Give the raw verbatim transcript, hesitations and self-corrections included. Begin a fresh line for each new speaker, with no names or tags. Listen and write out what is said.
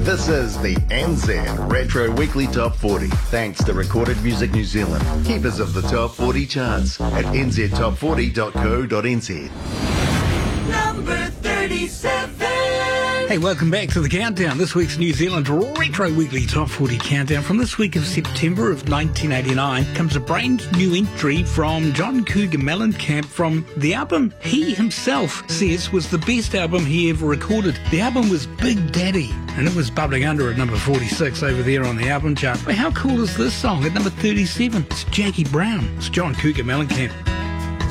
This is the N Z Retro Weekly Top forty, thanks to Recorded Music New Zealand, keepers of the Top forty charts at n z top forty dot co dot n z.
Number thirty-seven.
Hey, welcome back to the countdown. This week's New Zealand Retro Weekly Top forty countdown. From this week of September of nineteen eighty-nine comes a brand new entry from John Cougar Mellencamp from the album he himself says was the best album he ever recorded. The album was Big Daddy, and it was bubbling under at number forty-six over there on the album chart. But how cool is this song at number thirty-seven? It's Jackie Brown. It's John Cougar Mellencamp.